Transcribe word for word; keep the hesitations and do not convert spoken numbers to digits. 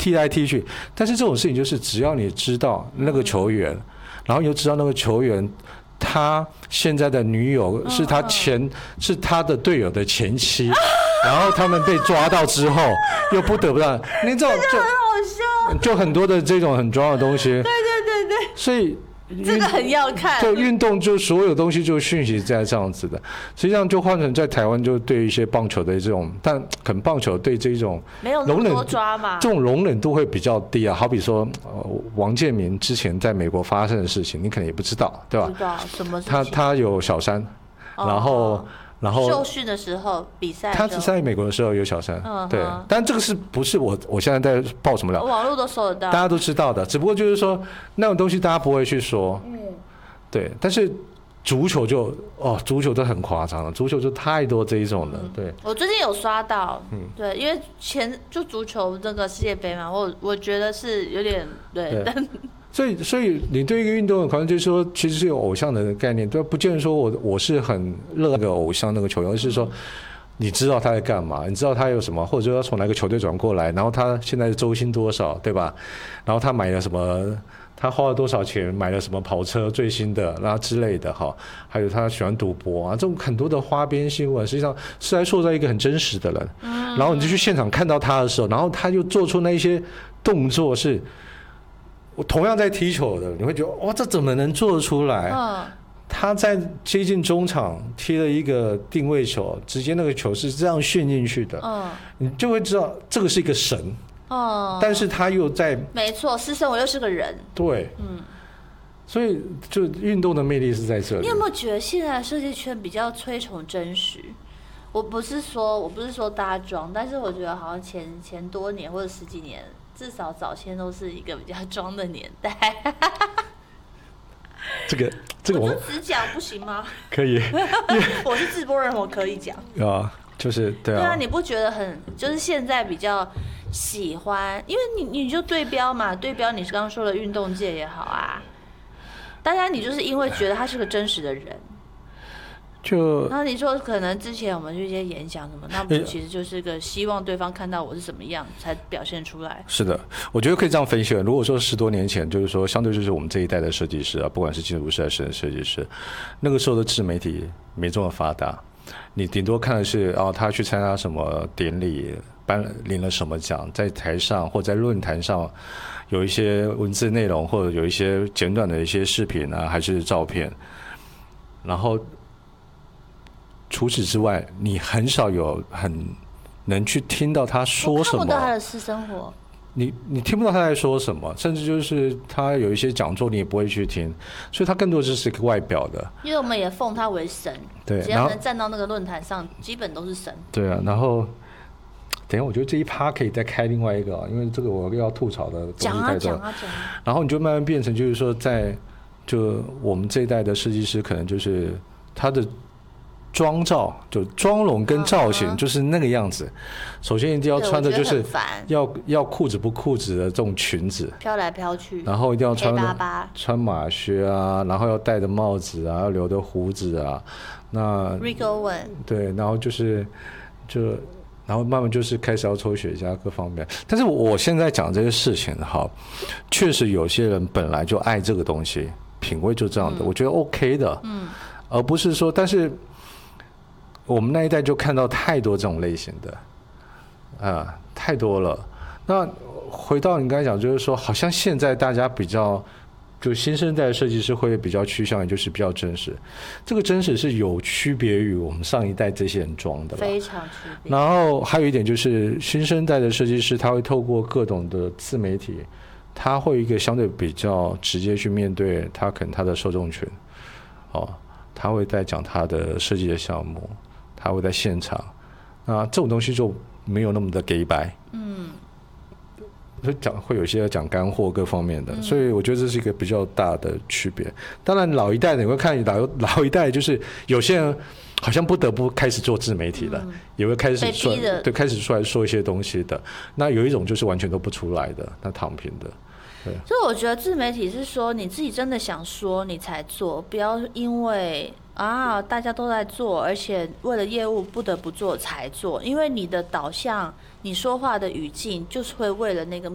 踢来踢去。但是这种事情就是只要你知道那个球员，嗯、然后又知道那个球员他现在的女友是他前、嗯、是他的队友的前妻。然后他们被抓到之后，又不得不让你知道，就很好笑，就很多的这种很重要的东西。对对对对。 所以这个很要看。 就运动，就所有东西就讯息在这样子的。实际上，就换成在台湾，就对一些棒球的这种，但可能棒球对这种没有那么多抓嘛， 这种容忍度会比较低啊。好比说，呃、王建民之前在美国发生的事情，你可能也不知道，对吧？ 不知道什么事情。 他他有小三，哦、然后。然后受训的时候，比赛他在美国的时候有小三，嗯、对，但这个是不是我我现在在报什么料？ 网络都搜得到， 大家都知道的。只不过就是说那种东西大家不会去说，嗯，对。但是足球就哦，足球都很夸张了，足球就太多这一种了，嗯、对。 我最近有刷到，嗯，对，因为前就足球那个世界杯嘛，我我觉得是有点对，但。 所以，所以你对一个运动的可能就是说，其实是有偶像的概念，对，不见得说我我是很热那个偶像那个球员，而是说你知道他在干嘛，你知道他有什么，或者说他从哪个球队转过来，然后他现在的周薪多少，对吧？然后他买了什么，他花了多少钱买了什么跑车最新的，然后之类的哈，还有他喜欢赌博啊，这种很多的花边新闻，实际上是在塑造一个很真实的人。然后你就去现场看到他的时候，然后他就做出那一些动作是。我同样在踢球的，你会觉得哇，这怎么能做得出来？嗯，他在接近中场踢了一个定位球，直接那个球是这样旋进去的，嗯，你就会知道这个是一个神，嗯，但是他又在， 没错，私生活又是个人， 对，嗯，所以就运动的魅力是在这里。 你有没有觉得现在设计圈比较推崇真实？我不是说我不是说搭装，但是我觉得好像前前多年或者十几年。至少早先都是一个比较装的年代。 这个这个我就只讲不行吗？ 可以， 我是直播人，我可以讲。 啊，就是对啊。 对啊，你不觉得很就是现在比较喜欢，因为你你就对标嘛，对标你是刚刚说的运动界也好啊，大家你就是因为觉得他是个真实的人。 就然后你说可能之前我们去一些演讲什么，那不其实就是个希望对方看到我是什么样才表现出来。 是的，我觉得可以这样分析。如果说十多年前，就是说相对就是我们这一代的设计师啊，不管是建筑师还是设计师，那个时候的自媒体没这么发达，你顶多看的是哦，他去参加什么典礼，颁领了什么奖，在台上或在论坛上有一些文字内容，或者有一些简短的一些视频啊，还是照片，然后。除此之外，你很少有很能去听到他说什么。 我看不到他的私生活。 你你听不到他在说什么，甚至就是他有一些讲座，你也不会去听，所以他更多就是一个外表的。 因为我们也奉他为神， 对， 只要能站到那个论坛上，基本都是神。 对啊，然后等一下，我觉得这一趴可以再开另外一个，因为这个我要吐槽的东西太多。 讲啊讲啊讲啊。 然后你就慢慢变成就是说在，在就我们这一代的设计师，可能就是他的。妆造就妆容跟造型就是那个样子，首先一定要穿的就是要要裤子不裤子的这种裙子， 飘来飘去， 然后一定要穿巴巴穿马靴啊，然后要戴着帽子啊，要留着胡子啊，那 Rick Owen 对，然后就是就然后慢慢就是开始要抽雪茄各方面，但是我现在讲这些事情哈，确实有些人本来就爱这个东西，品味就这样的，嗯、我觉得 OK 的，嗯，而不是说但是。我们那一代就看到太多这种类型的，啊、呃，太多了。那回到你刚才讲，就是说，好像现在大家比较，就新生代的设计师会比较趋向于就是比较真实。这个真实是有区别于我们上一代这些人装的， 非常区别。 然后还有一点就是新生代的设计师，他会透过各种的自媒体，他会一个相对比较直接去面对他可能他的受众群，哦，他会在讲他的设计的项目。他会在现场，那这种东西就没有那么的给白，嗯，就讲会有一些讲干货各方面的，嗯、所以我觉得这是一个比较大的区别。当然，老一代你会看老老一代，就是有些人好像不得不开始做自媒体了，嗯、也会开始出来对开始出来说一些东西的。那有一种就是完全都不出来的，那躺平的。 所以我觉得自媒体是说你自己真的想说你才做，不要因为啊大家都在做，而且为了业务不得不做才做，因为你的导向、你说话的语境就是会为了那个。